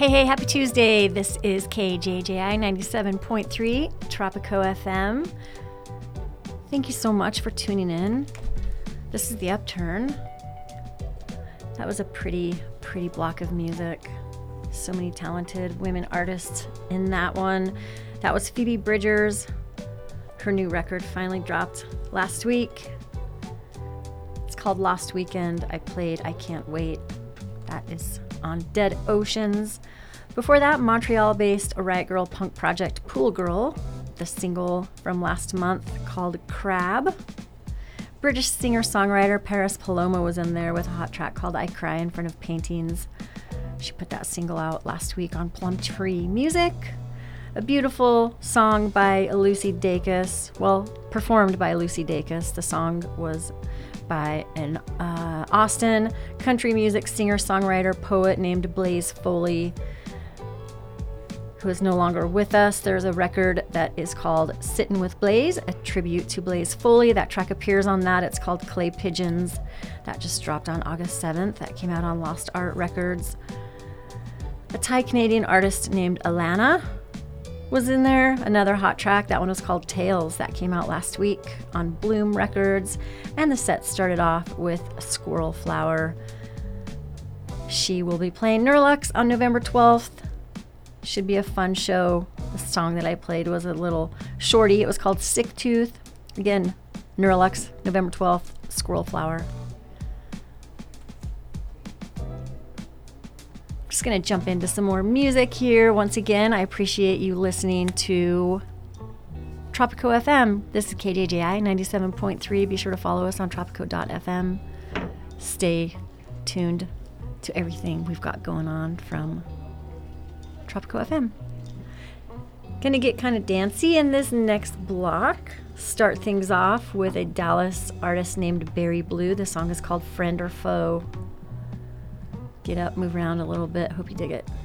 Hey, happy Tuesday. This is KJJI 97.3 Tropico FM. Thank you so much for tuning in. This is The Upturn. That was a pretty block of music. So many talented women artists in that one. That was Phoebe Bridgers. Her new record finally dropped last week. It's called Lost Weekend. I played I Can't Wait. That is on Dead Oceans. Before that, Montreal-based Riot Girl punk project Pool Girl, the single from last month called Crab. British singer-songwriter Paris Paloma was in there with a hot track called I Cry in Front of Paintings. She put that single out last week on Plumtree Music. A beautiful song by Lucy Dacus, performed by Lucy Dacus. The song was by an Austin country music singer-songwriter poet named Blaze Foley, who is no longer with us. There's a record that is called Sittin' with Blaze, a tribute to Blaze Foley. That track appears on that. It's called Clay Pigeons. That just dropped on August 7th. That came out on Lost Art Records. A Thai-Canadian artist named Alana was in there. Another hot track. That one was called Tales. That came out last week on Bloom Records. And the set started off with Squirrel Flower. She will be playing Nerlux on November 12th. Should be a fun show. The song that I played was a little shorty. It was called Sick Tooth. Again, Nerlux, November 12th, Squirrel Flower. Just going to jump into some more music here. Once again, I appreciate you listening to Tropico FM. This is KJJI 97.3. Be sure to follow us on tropico.fm. Stay tuned to everything we've got going on from Tropico FM. Gonna get kind of dancey in this next block. Start things off with a Dallas artist named Barry Blue. The song is called Friend or Foe. Get up, move around a little bit. Hope you dig it.